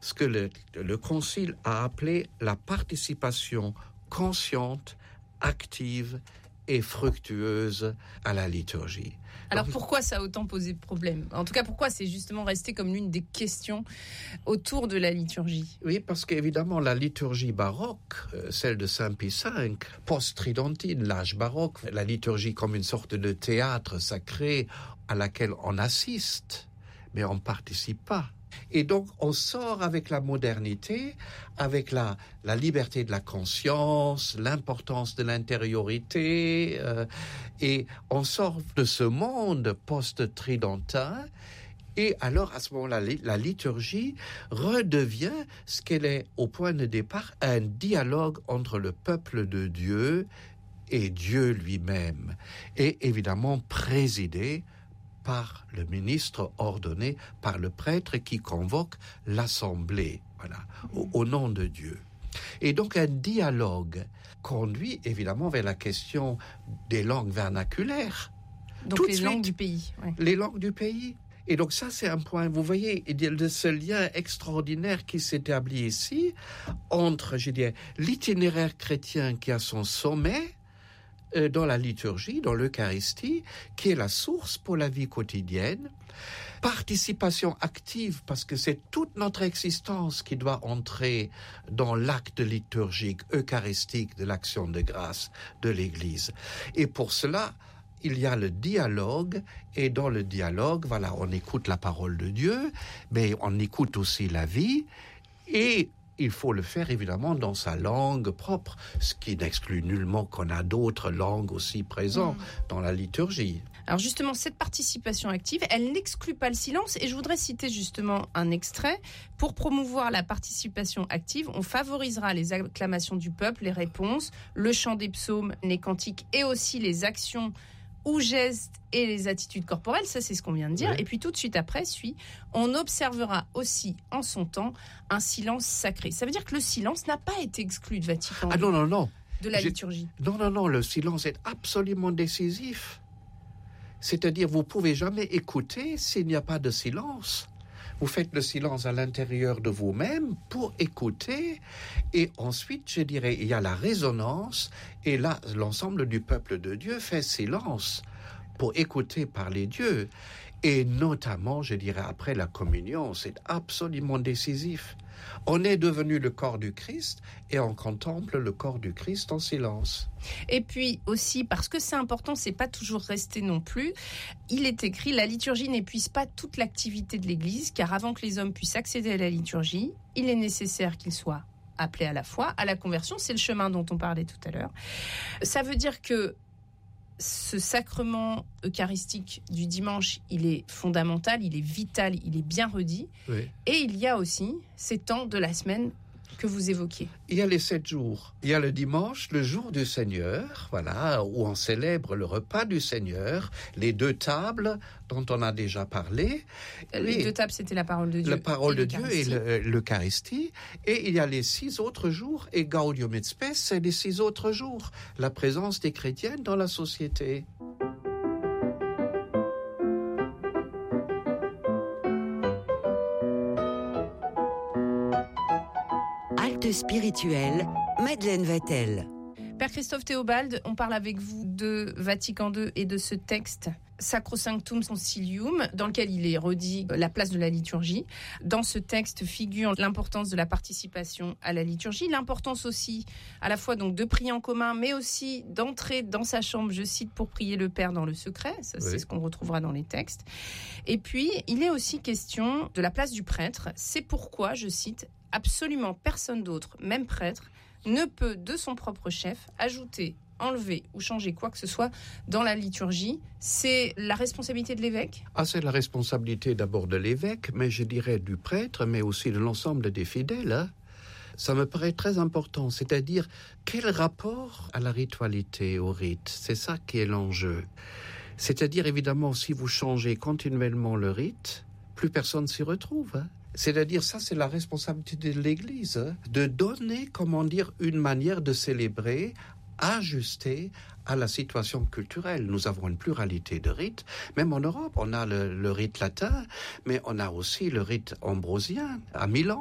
ce que le Concile a appelé la participation consciente, active et fructueuse à la liturgie. Alors pourquoi ça a autant posé de problèmes ? En tout cas, pourquoi c'est justement resté comme l'une des questions autour de la liturgie ? Oui, parce qu'évidemment, la liturgie baroque, celle de Saint Pie V, post-tridentine, l'âge baroque, la liturgie comme une sorte de théâtre sacré à laquelle on assiste, mais on ne participe pas. Et donc, on sort avec la modernité, avec la liberté de la conscience, l'importance de l'intériorité, et on sort de ce monde post-tridentin. Et alors, à ce moment-là, la liturgie redevient ce qu'elle est au point de départ, un dialogue entre le peuple de Dieu et Dieu lui-même. Et évidemment, présidé par le ministre ordonné par le prêtre qui convoque l'assemblée, voilà, au nom de Dieu. Et donc un dialogue conduit évidemment vers la question des langues vernaculaires. Donc les langues du pays. Ouais. Les langues du pays. Et donc ça, c'est un point, vous voyez, de ce lien extraordinaire qui s'établit ici entre, je dirais, l'itinéraire chrétien qui a son sommet dans la liturgie, dans l'Eucharistie, qui est la source pour la vie quotidienne. Participation active, parce que c'est toute notre existence qui doit entrer dans l'acte liturgique, eucharistique de l'action de grâce de l'Église. Et pour cela, il y a le dialogue, et dans le dialogue, voilà, on écoute la parole de Dieu, mais on écoute aussi la vie, et il faut le faire évidemment dans sa langue propre, ce qui n'exclut nullement qu'on a d'autres langues aussi présentes dans la liturgie. Alors justement, cette participation active, elle n'exclut pas le silence, et je voudrais citer justement un extrait. Pour promouvoir la participation active, on favorisera les acclamations du peuple, les réponses, le chant des psaumes, les cantiques et aussi les actions ou gestes et les attitudes corporelles, ça c'est ce qu'on vient de dire. Oui. Et puis tout de suite après on observera aussi en son temps un silence sacré. Ça veut dire que le silence n'a pas été exclu de Vatican II. Ah non. De la liturgie. Non, le silence est absolument décisif. C'est-à-dire, vous pouvez jamais écouter s'il n'y a pas de silence. Vous faites le silence à l'intérieur de vous-même pour écouter, et ensuite, je dirais, il y a la résonance, et là, l'ensemble du peuple de Dieu fait silence pour écouter parler Dieu. Et notamment, je dirais, après la communion, c'est absolument décisif. On est devenu le corps du Christ et on contemple le corps du Christ en silence. Et puis aussi, parce que c'est important, c'est pas toujours resté non plus, il est écrit, la liturgie n'épuise pas toute l'activité de l'Église, car avant que les hommes puissent accéder à la liturgie, il est nécessaire qu'ils soient appelés à la foi, à la conversion, c'est le chemin dont on parlait tout à l'heure. Ça veut dire que ce sacrement eucharistique du dimanche, il est fondamental, il est vital, il est bien redit. Oui. Et il y a aussi ces temps de la semaine que vous évoquiez. Il y a les 7 jours. Il y a le dimanche, le jour du Seigneur, voilà, où on célèbre le repas du Seigneur, les 2 tables dont on a déjà parlé. Les 2 tables, c'était la parole de Dieu. La parole de Dieu et l'Eucharistie. Et il y a les 6 autres jours, et Gaudium et Spes, c'est les 6 autres jours. La présence des chrétiens dans la société. Halte spirituelle, Madeleine Vatel. Père Christophe Théobald, on parle avec vous de Vatican II et de ce texte Sacrosanctum Concilium, dans lequel il est redit la place de la liturgie. Dans ce texte figure l'importance de la participation à la liturgie, l'importance aussi à la fois donc de prier en commun, mais aussi d'entrer dans sa chambre, je cite, pour prier le Père dans le secret. Ça, c'est ce qu'on retrouvera dans les textes. Et puis, il est aussi question de la place du prêtre. C'est pourquoi, je cite, absolument personne d'autre, même prêtre, ne peut de son propre chef ajouter, enlever ou changer quoi que ce soit dans la liturgie. C'est la responsabilité de l'évêque ? C'est la responsabilité d'abord de l'évêque, mais je dirais du prêtre, mais aussi de l'ensemble des fidèles. Ça me paraît très important, c'est-à-dire quel rapport à la ritualité, au rite, c'est ça qui est l'enjeu. C'est-à-dire évidemment, si vous changez continuellement le rite, plus personne s'y retrouve. C'est-à-dire, ça, c'est la responsabilité de l'Église, de donner, une manière de célébrer ajustée à la situation culturelle. Nous avons une pluralité de rites. Même en Europe, on a le rite latin, mais on a aussi le rite ambrosien à Milan.